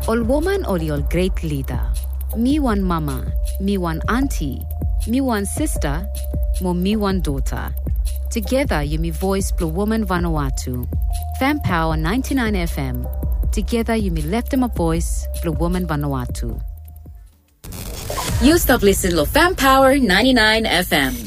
Ol woman ol your great leader. Me one mama, me one auntie, me one sister, mo me one daughter. Together you me voice Blue Woman Vanuatu. Fan Power 99 FM. Together you me left them a voice Blue Woman Vanuatu. You stop listening to Fan Power 99 FM.